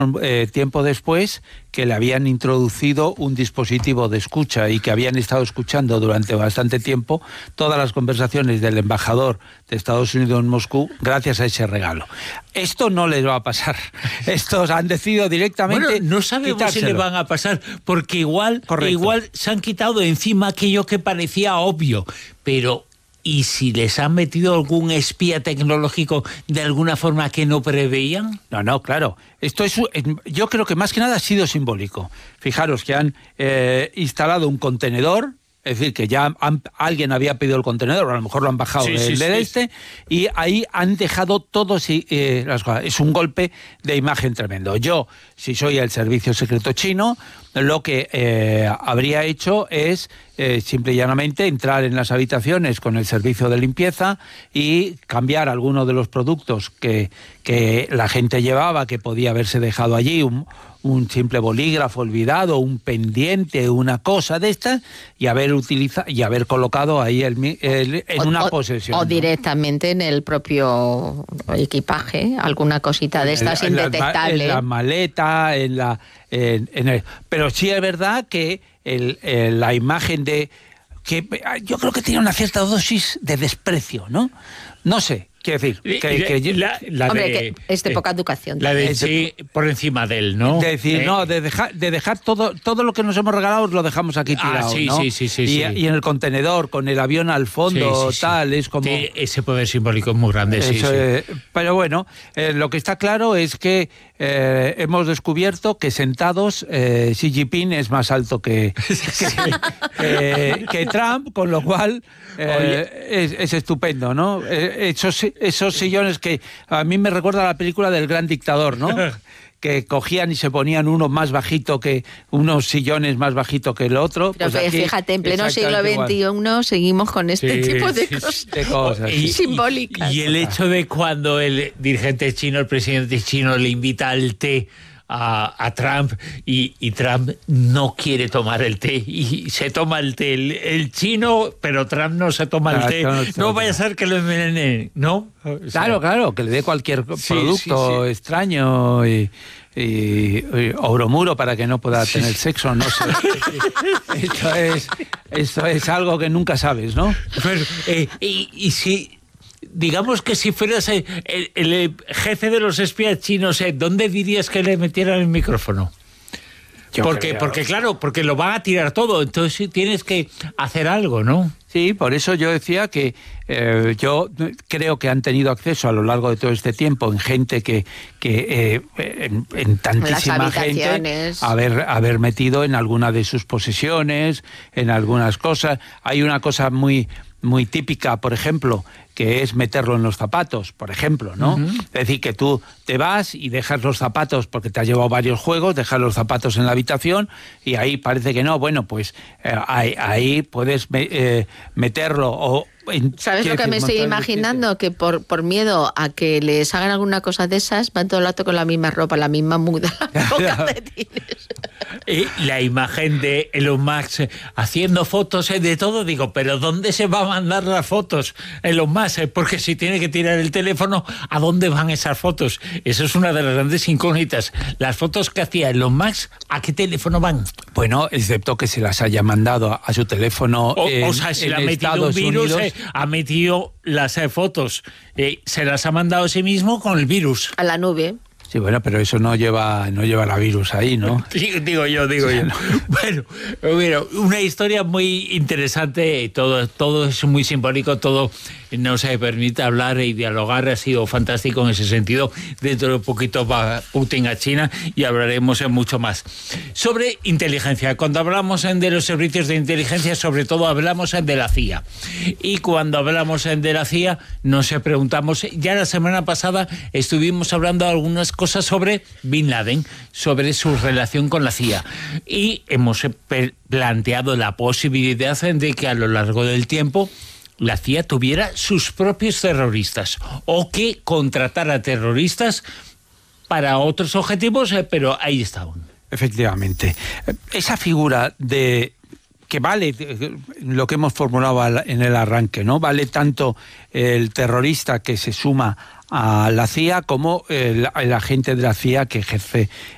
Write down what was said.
tiempo después que le habían introducido un dispositivo de escucha y que habían estado escuchando durante bastante tiempo todas las conversaciones del embajador de Estados Unidos en Moscú gracias a ese regalo. Esto no les va a pasar. Estos han decidido directamente... Bueno, no sabemos quitárselo. si le van a pasar, porque igual se han quitado de encima aquello que parecía obvio, pero... ¿Y si les han metido algún espía tecnológico de alguna forma que no preveían? No, claro. Esto es, yo creo que más que nada ha sido simbólico. Fijaros que han instalado un contenedor, es decir, que ya alguien había pedido el contenedor, o a lo mejor lo han bajado y ahí han dejado todos las cosas. Es un golpe de imagen tremendo. Yo, si soy el servicio secreto chino, lo que habría hecho es simple y llanamente entrar en las habitaciones con el servicio de limpieza y cambiar algunos de los productos que la gente llevaba, que podía haberse dejado allí, un simple bolígrafo olvidado, un pendiente, una cosa de estas, y haber colocado ahí en una posesión. O directamente en el propio equipaje, alguna cosita de estas indetectable. En la maleta, pero sí es verdad que la imagen que yo creo que tiene una cierta dosis de desprecio, ¿no? No sé. Quiero decir, que es de poca educación. La de sí por encima de él, ¿no? De dejar todo lo que nos hemos regalado, lo dejamos aquí tirado, ¿no? Sí. Y en el contenedor, con el avión al fondo, tal, es como... Ese poder simbólico es muy grande, Pero bueno, lo que está claro es que hemos descubierto que sentados Xi Jinping es más alto que Trump, con lo cual es estupendo, ¿no? Esos sillones que a mí me recuerda a la película del Gran Dictador, ¿no? Que cogían y se ponían unos sillones más bajito que el otro. Pero pues fíjate, en pleno siglo XXI seguimos con este tipo de cosas simbólicas. Y el hecho de cuando el dirigente chino, el presidente chino, le invita al té a Trump y Trump no quiere tomar el té y se toma el té el chino, pero Trump no se toma el té. No vaya a ser que lo envenenen, ¿no? Claro, que le dé cualquier producto extraño y obromuro para que no pueda tener sexo, no sé. Esto es algo que nunca sabes, ¿no? Pero, y si... Digamos que si fueras el jefe de los espías chinos, ¿dónde dirías que le metieran el micrófono? Porque lo van a tirar todo, entonces tienes que hacer algo, ¿no? Sí, por eso yo decía que yo creo que han tenido acceso a lo largo de todo este tiempo en gente en tantísima gente haber metido en alguna de sus posesiones, en algunas cosas. Hay una cosa muy típica, por ejemplo, que es meterlo en los zapatos, por ejemplo, ¿no? Uh-huh. Es decir, que tú te vas y dejas los zapatos, porque te has llevado varios juegos, dejas los zapatos en la habitación y ahí parece que no. Bueno, pues ahí puedes meterlo ¿Sabes lo que me estoy imaginando? Que por miedo a que les hagan alguna cosa de esas, van todo el rato con la misma ropa, la misma muda, la imagen de Elon Musk haciendo fotos de todo, digo, pero ¿dónde se va a mandar las fotos Elon Musk? Porque si tiene que tirar el teléfono, ¿a dónde van esas fotos? Eso es una de las grandes incógnitas. Las fotos que hacía Elon Musk, ¿a qué teléfono van? Bueno, excepto que se las haya mandado a su teléfono o sea, si le ha metido un virus, ha metido las fotos, se las ha mandado a sí mismo con el virus. A la nube. Sí, bueno, pero eso no lleva la virus ahí, ¿no? Digo yo. Bueno, una historia muy interesante, todo es muy simbólico, todo nos permite hablar y dialogar, ha sido fantástico en ese sentido. Dentro de poquito va Putin a China y hablaremos mucho más. Sobre inteligencia, cuando hablamos de los servicios de inteligencia, sobre todo hablamos de la CIA. Y cuando hablamos de la CIA, nos preguntamos, ya la semana pasada estuvimos hablando de algunas cosas sobre Bin Laden, sobre su relación con la CIA. Y hemos planteado la posibilidad de que a lo largo del tiempo la CIA tuviera sus propios terroristas o que contratara terroristas para otros objetivos, pero ahí estaban. Efectivamente. Esa figura que vale lo que hemos formulado en el arranque, ¿no? Vale tanto el terrorista que se suma a la CIA como el agente de la CIA que ejerce